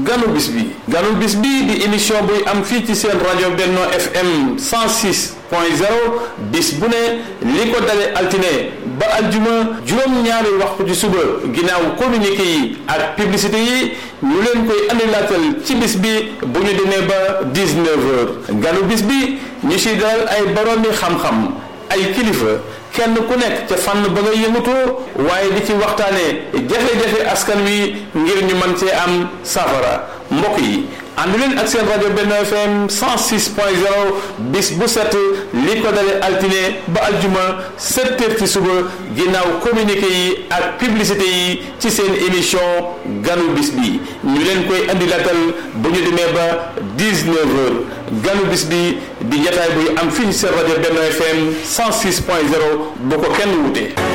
ganu bis bi di émission buy am fii ci seen rajo Benno FM 106.0 bis bu ne li ko dale altine ba aljuma juróom-ñaari waxtu ci suba ginnaaw communiqué yi ak publicité yi ñu leen koy andilaatal ci bis bi bu ñu demee ba 19h ganu bis bi ñu si dalal ay boroomi xam-xam ay kilifa kenn ku nekk ca fànn ba nga yëngutoo waaye di ci waxtaane jafe-jafe askan wi ngir ñu mën cee am safara mbokk yi ànd leen ak seen rajo Benno FM 106.0 bis bu set li ko dale altine ba aljuma 7h ci suba ginnaaw communiqué yi ak publicité yi ci seen émission ganu bis bi ñu leen koy andi latal bu ñu demee ba 19h ganu bis bi di jataay buy am fii ci seen rajo Benno FM 106.0 bu ko kenn wute.